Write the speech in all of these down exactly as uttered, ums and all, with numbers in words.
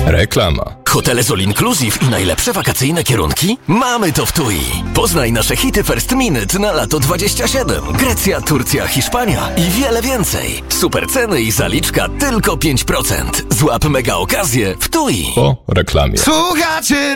Reklama. Hotele z All Inclusive i najlepsze wakacyjne kierunki? Mamy to w T U I. Poznaj nasze hity First Minute na lato dwadzieścia siedem. Grecja, Turcja, Hiszpania i wiele więcej. Super ceny i zaliczka tylko pięć procent. Złap mega okazję w T U I. Po reklamie. Słuchacie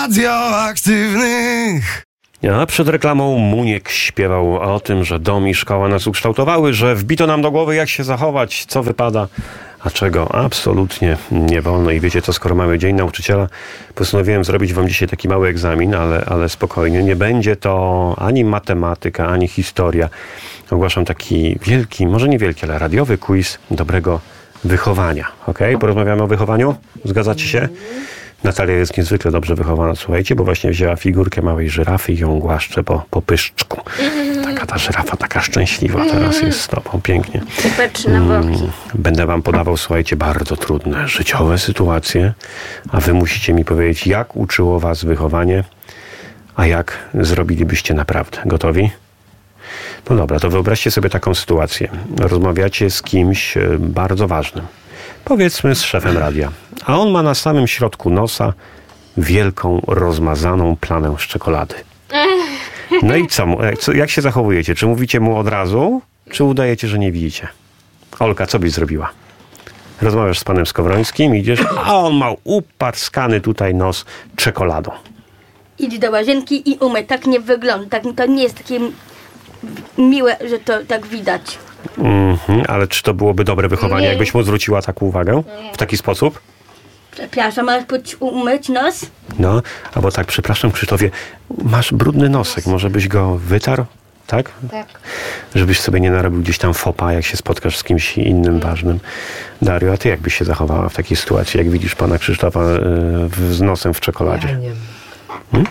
radioaktywnych. Ja przed reklamą Muniek śpiewał o tym, że dom i szkoła nas ukształtowały, że wbito nam do głowy, jak się zachować, co wypada, a czego absolutnie nie wolno. I wiecie co, skoro mamy Dzień Nauczyciela, postanowiłem zrobić wam dzisiaj taki mały egzamin, ale, ale spokojnie. Nie będzie to ani matematyka, ani historia. Ogłaszam taki wielki, może nie wielki, ale radiowy quiz dobrego wychowania. Okej? Porozmawiamy o wychowaniu? Zgadzacie się? Natalia jest niezwykle dobrze wychowana, słuchajcie, bo właśnie wzięła figurkę małej żyrafy i ją głaszcze po, po pyszczku. Taka ta żyrafa, taka szczęśliwa teraz jest z tobą, pięknie. Patrzy na boki. Będę wam podawał, słuchajcie, bardzo trudne życiowe sytuacje, a wy musicie mi powiedzieć, jak uczyło was wychowanie, a jak zrobilibyście naprawdę. Gotowi? No dobra, to wyobraźcie sobie taką sytuację. Rozmawiacie z kimś bardzo ważnym. Powiedzmy z szefem radia. A on ma na samym środku nosa wielką, rozmazaną plamę z czekolady. No i co? co? Jak się zachowujecie? Czy mówicie mu od razu, czy udajecie, że nie widzicie? Olka, co byś zrobiła? Rozmawiasz z panem Skowrońskim, idziesz, a on ma uparskany tutaj nos czekoladą. Idź do łazienki i umyj. Tak nie wygląda. Tak, to nie jest takie miłe, że to tak widać. Mhm, ale czy to byłoby dobre wychowanie, Nie. jakbyś mu zwróciła taką uwagę? W taki sposób? Przepraszam, masz pójść umyć nos? No, albo tak, przepraszam Krzysztofie, masz brudny nosek, może byś go wytarł? Tak? Tak. Żebyś sobie nie narobił gdzieś tam fopa, jak się spotkasz z kimś innym ważnym. Dario, a ty jak byś się zachowała w takiej sytuacji, jak widzisz pana Krzysztofa yy, w, z nosem w czekoladzie? Ja nie wiem. Hmm?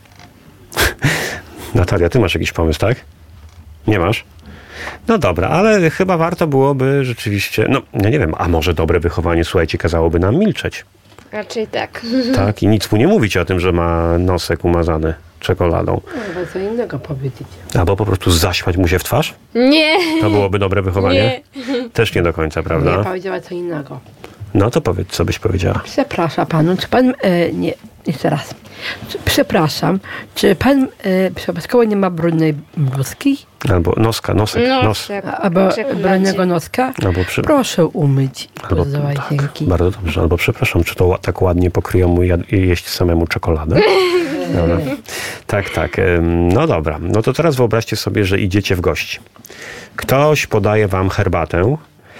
Natalia, ty masz jakiś pomysł, tak? Nie masz? No dobra, ale chyba warto byłoby rzeczywiście, no ja nie wiem, a może dobre wychowanie, słuchajcie, kazałoby nam milczeć. Raczej tak. Tak, i nic mu nie mówić o tym, że ma nosek umazany czekoladą. Albo co innego powiedzieć. Albo po prostu zaśmiać mu się w twarz? Nie. To byłoby dobre wychowanie? Nie. Też nie do końca, prawda? Nie powiedziała co innego. No to powiedz, co byś powiedziała. Przepraszam panu, czy pan... E, nie, jeszcze raz. Czy, przepraszam, czy pan e, przypadkowo nie ma brudnej bluzki? Albo noska, nosek, nos. Albo brudnego noska? Albo przy... Proszę umyć Albo, do łazienki. Tak, bardzo dobrze. Albo przepraszam, czy to tak ładnie pokryją mu jad- jeść samemu czekoladę? Dobra. Tak, tak. No dobra. No to teraz wyobraźcie sobie, że idziecie w gości. Ktoś podaje wam herbatę.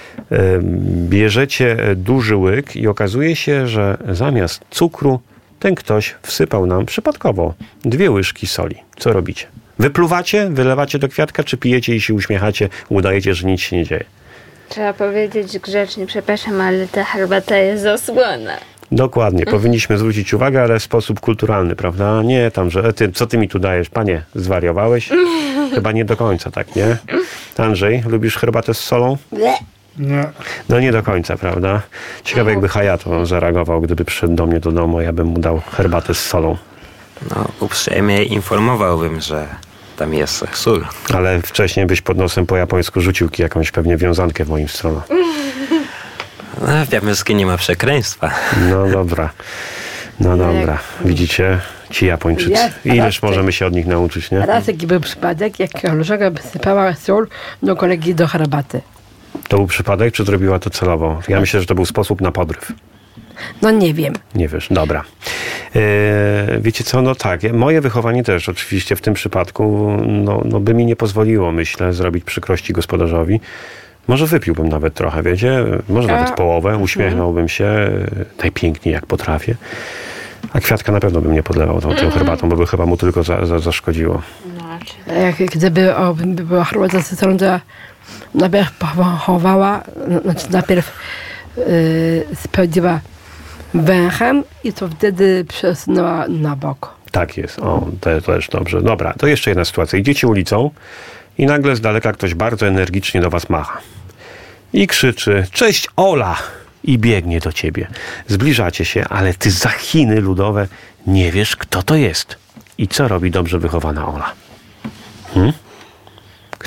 Bierzecie duży łyk i okazuje się, że zamiast cukru ten ktoś wsypał nam przypadkowo dwie łyżki soli. Co robicie? Wypluwacie, wylewacie do kwiatka, czy pijecie i się uśmiechacie, udajecie, że nic się nie dzieje? Trzeba powiedzieć grzecznie, przepraszam, ale ta herbata jest zasłona. Dokładnie. Powinniśmy zwrócić uwagę, ale w sposób kulturalny, prawda? Nie tam, że ty, co ty mi tu dajesz? Panie, zwariowałeś? Chyba nie do końca, tak, nie? Andrzej, lubisz herbatę z solą? Nie. No nie do końca, prawda? Ciekawe, jakby Hayato zareagował, gdyby przyszedł do mnie do domu, ja bym mu dał herbatę z solą. No, uprzejmie informowałbym, że tam jest sól. Ale wcześniej byś pod nosem po japońsku rzucił jakąś pewnie wiązankę w moim stronę. No, w japońskim nie ma przekleństwa. No dobra. No dobra. Widzicie? Ci Japończycy. Ileż możemy się od nich nauczyć, nie? Raz jaki był przypadek, jak koleżanka wysypała sól do kolegi do herbaty. To był przypadek, czy zrobiła to celowo? Ja myślę, że to był sposób na podryw. No nie wiem. Nie wiesz, dobra. E, wiecie co, no tak, moje wychowanie też oczywiście w tym przypadku, no, no by mi nie pozwoliło, myślę, zrobić przykrości gospodarzowi. Może wypiłbym nawet trochę, wiecie? Może nawet połowę, uśmiechnąłbym się najpiękniej jak potrafię. A kwiatka na pewno bym nie podlewał tą, tą herbatą, bo by chyba mu tylko za, za, zaszkodziło. Jak gdyby o, była herbata z cytryną, to najpierw pochowała, znaczy najpierw yy, spędziła węchem i to wtedy przesunęła na bok. Tak jest, o, to też dobrze. Dobra, to jeszcze jedna sytuacja. Idziecie ulicą i nagle z daleka ktoś bardzo energicznie do was macha. I krzyczy, cześć Ola! I biegnie do ciebie. Zbliżacie się, ale ty za Chiny ludowe nie wiesz, kto to jest. I co robi dobrze wychowana Ola? Hmm?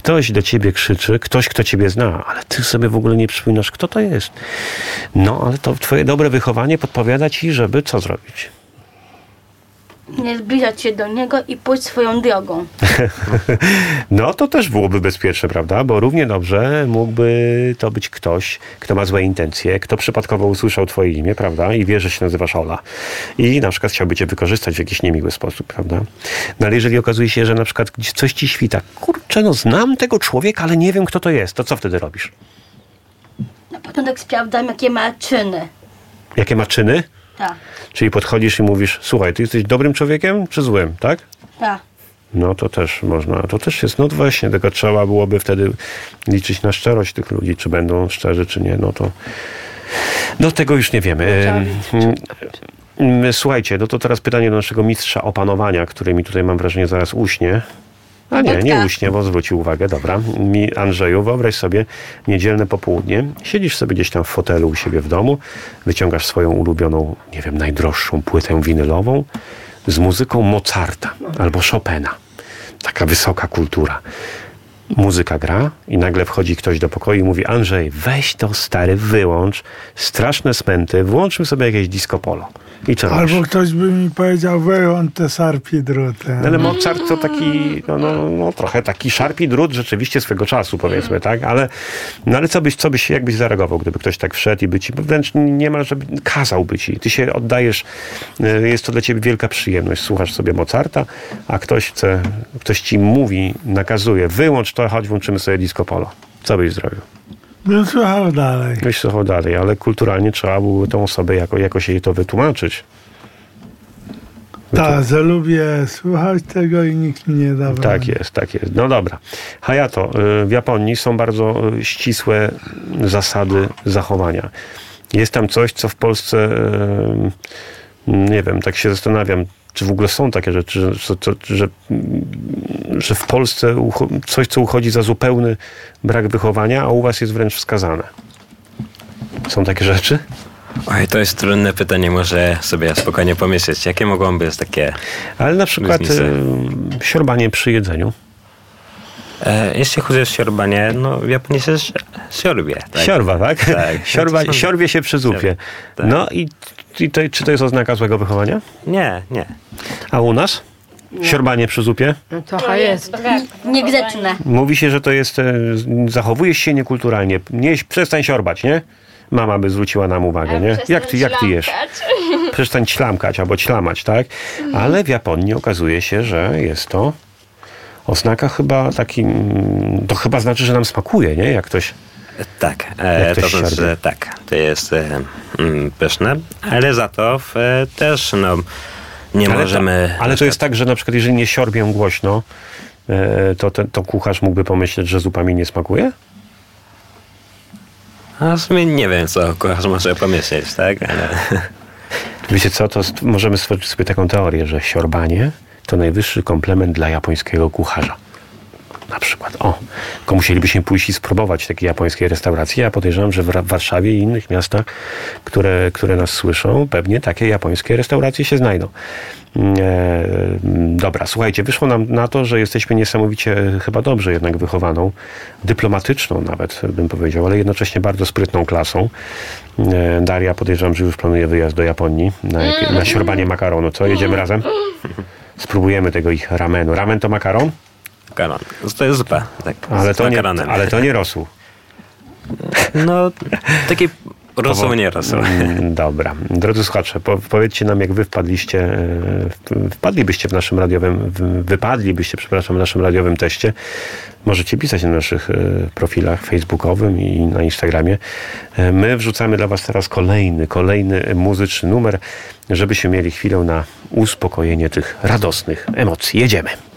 ktoś do ciebie krzyczy, ktoś, kto ciebie zna, ale ty sobie w ogóle nie przypominasz, kto to jest. No, ale to twoje dobre wychowanie podpowiada ci, żeby co zrobić? Nie zbliżać się do niego i pójść swoją drogą. No to też byłoby bezpieczne, prawda? Bo równie dobrze mógłby to być ktoś, kto ma złe intencje, kto przypadkowo usłyszał twoje imię, prawda? I wie, że się nazywasz Ola. I na przykład chciałby cię wykorzystać w jakiś niemiły sposób, prawda? No ale jeżeli okazuje się, że na przykład gdzieś coś ci świta, kurczę, no znam tego człowieka, ale nie wiem, kto to jest, to co wtedy robisz? Na początek sprawdzam, jakie ma czyny. Jakie ma czyny? Tak, Czyli podchodzisz i mówisz, słuchaj, ty jesteś dobrym człowiekiem czy złym, tak? tak. No to też można, to też jest, no właśnie, tylko trzeba byłoby wtedy liczyć na szczerość tych ludzi, czy będą szczerzy, czy nie, no to no tego już nie wiemy. Ym, Słuchajcie, no to teraz pytanie do naszego mistrza opanowania, który mi tutaj, mam wrażenie, zaraz uśnie. A nie, nie uśnie, bo zwróci uwagę, dobra. Mi, Andrzeju, wyobraź sobie niedzielne popołudnie, siedzisz sobie gdzieś tam w fotelu u siebie w domu, wyciągasz swoją ulubioną, nie wiem, najdroższą płytę winylową z muzyką Mozarta albo Chopina. Taka wysoka kultura. Muzyka gra i nagle wchodzi ktoś do pokoju i mówi, Andrzej, weź to, stary, wyłącz, straszne smęty, włączmy sobie jakieś disco polo. I co robisz? Albo ktoś by mi powiedział, wyłącz te szarpie druty. No ale Mozart to taki, no, no, no trochę taki szarpi drut rzeczywiście swego czasu, powiedzmy, tak? Ale, no ale co byś, co byś, jak byś zareagował, gdyby ktoś tak wszedł i by ci, wręcz niemal, żeby kazałby ci. Ty się oddajesz, jest to dla ciebie wielka przyjemność. Słuchasz sobie Mozarta, a ktoś chce, ktoś ci mówi, nakazuje, wyłącz to, chodź, włączymy sobie disco polo. Co byś zrobił? No słuchał dalej. Byś słuchał dalej, ale kulturalnie trzeba byłoby tą osobę jako, jakoś jej to wytłumaczyć. Tak, że lubię słuchać tego i nikt mi nie dawał. Tak jest, tak jest. No dobra. Hayato, w Japonii są bardzo ścisłe zasady zachowania. Jest tam coś, co w Polsce, nie wiem, tak się zastanawiam, czy w ogóle są takie rzeczy, że, że, że, że w Polsce coś, co uchodzi za zupełny brak wychowania, a u was jest wręcz wskazane. Są takie rzeczy? Oj, to jest trudne pytanie, może sobie spokojnie pomyśleć, jakie mogą być takie... Ale na przykład różnice? e, siorbanie przy jedzeniu. E, jeśli chodzi o siorbanie, no w Japonii się siorbie. Tak? Siorba, tak? Tak. Siorba, siorbie się przy zupie. Tak. No i, i to, czy to jest oznaka złego wychowania? Nie, nie. A u nas? Siorbanie przy zupie? No, trochę jest. Niegrzeczne. Mówi się, że to jest, e, zachowujesz się niekulturalnie. Nie, przestań siorbać, nie? Mama by zwróciła nam uwagę, nie? Jak ty, jak ty jesz? Przestań ćlamkać albo ćlamać, tak? Ale w Japonii okazuje się, że jest to oznaka chyba taki, to chyba znaczy, że nam smakuje, nie? Jak ktoś... Tak, e, Jak to ktoś znaczy, siarbie. że tak, to jest e, mm, pyszne, ale za to e, też no, nie Ale możemy... To, ale to jest tak, że na przykład jeżeli nie siorbię głośno, e, to, ten, to kucharz mógłby pomyśleć, że zupa mi nie smakuje? A w sumie nie wiem, co kucharz może pomyśleć, tak? Ale... Wiecie co, to st- możemy stworzyć sobie taką teorię, że siorbanie to najwyższy komplement dla japońskiego kucharza. Na przykład, o, tylko musielibyśmy pójść i spróbować takiej japońskiej restauracji. Ja podejrzewam, że w Ra- Warszawie i innych miastach, które, które nas słyszą, pewnie takie japońskie restauracje się znajdą. E, dobra, słuchajcie, wyszło nam na to, że jesteśmy niesamowicie chyba dobrze jednak wychowaną, dyplomatyczną nawet bym powiedział, ale jednocześnie bardzo sprytną klasą. E, Daria, podejrzewam, że już planuje wyjazd do Japonii na, jakie, na siorbanie makaronu. Co, jedziemy razem? Spróbujemy tego ich ramenu. Ramen to makaron? Makaron. To jest zupa, tak. Ale z to, nie, makaronem. ale to nie rosół. No, taki rosół, nie rosół. Mm, Dobra. Drodzy słuchacze, po, powiedzcie nam, jak wy wpadliście, e, w- wpadlibyście w naszym radiowym, w- wypadlibyście, przepraszam, w naszym radiowym teście. Możecie pisać na naszych e, profilach facebookowym i na Instagramie. E, My wrzucamy dla was teraz kolejny, kolejny muzyczny numer, żebyśmy mieli chwilę na uspokojenie tych radosnych emocji. Jedziemy.